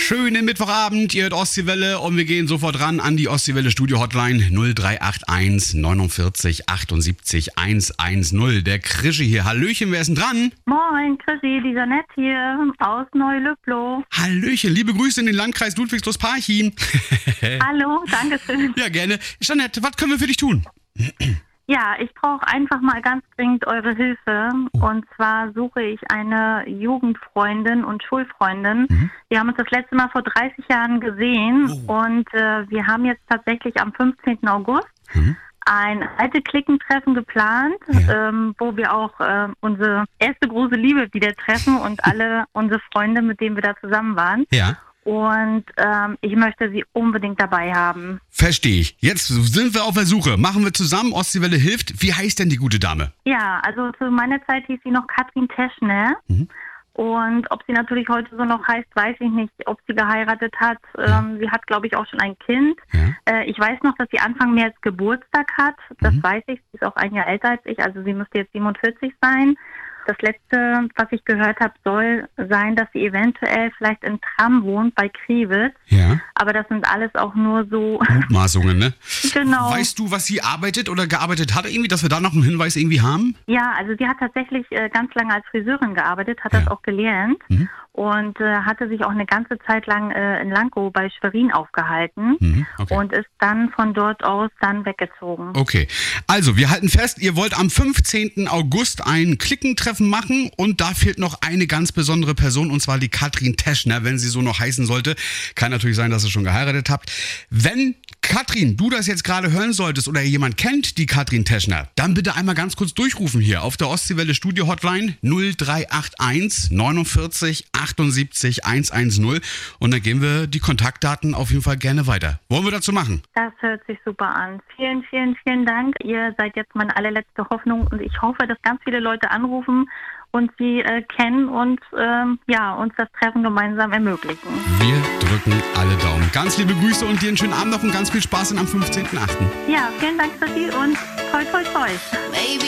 Schönen Mittwochabend, ihr hört Ostseewelle und wir gehen sofort ran an die Ostseewelle Studio Hotline 0381 49 78 110. Der Krischi hier. Hallöchen, wer ist denn dran? Moin, Krischi, die Jeanette hier aus Neu-Lüblow. Hallöchen, liebe Grüße in den Landkreis Ludwigslust-Parchim. Hallo, danke schön. Ja, gerne. Jeanette, was können wir für dich tun? Ja, ich brauche einfach mal ganz dringend eure Hilfe. Und zwar suche ich eine Jugendfreundin und Schulfreundin. Wir haben uns das letzte Mal vor 30 Jahren gesehen und wir haben jetzt tatsächlich am 15. August ein alte Klickentreffen geplant, wo wir auch unsere erste große Liebe wieder treffen und alle unsere Freunde, mit denen wir da zusammen waren. Ja. Und ich möchte sie unbedingt dabei haben. Verstehe ich. Jetzt sind wir auf der Suche. Machen wir zusammen. Ostseewelle hilft. Wie heißt denn die gute Dame? Ja, also zu meiner Zeit hieß sie noch Katrin Teschner. Und ob sie natürlich heute so noch heißt, weiß ich nicht. Ob sie geheiratet hat. Sie hat, glaube ich, auch schon ein Kind. Ich weiß noch, dass sie Anfang März Geburtstag hat. Das weiß ich. Sie ist auch ein Jahr älter als ich. Also sie müsste jetzt 47 sein. Das Letzte, was ich gehört habe, soll sein, dass sie eventuell vielleicht in Tram wohnt bei Kriwitz. Ja. Aber das sind alles auch nur so Mutmaßungen, ne? Genau. Weißt du, was sie arbeitet oder gearbeitet hat irgendwie, dass wir da noch einen Hinweis irgendwie haben? Ja, also sie hat tatsächlich ganz lange als Friseurin gearbeitet, hat das auch gelernt und hatte sich auch eine ganze Zeit lang in Lankow bei Schwerin aufgehalten und ist dann von dort aus dann weggezogen. Okay, also wir halten fest, ihr wollt am 15. August ein Klickentreffen machen und da fehlt noch eine ganz besondere Person und zwar die Katrin Teschner, wenn sie so noch heißen sollte. Kann natürlich sein, dass ihr schon geheiratet habt. Wenn Katrin, du das jetzt gerade hören solltest oder jemand kennt die Katrin Teschner, dann bitte einmal ganz kurz durchrufen hier auf der Ostseewelle Studio Hotline 0381 49 78 110 und dann geben wir die Kontaktdaten auf jeden Fall gerne weiter. Wollen wir dazu machen? Das hört sich super an. Vielen, vielen, vielen Dank. Ihr seid jetzt meine allerletzte Hoffnung und ich hoffe, dass ganz viele Leute anrufen und sie kennen und uns das Treffen gemeinsam ermöglichen. Wir drücken alle Daumen. Ganz liebe Grüße und dir einen schönen Abend noch und ganz viel Spaß am 15.8. Ja, vielen Dank, Chrissy, und toi, toi, toi.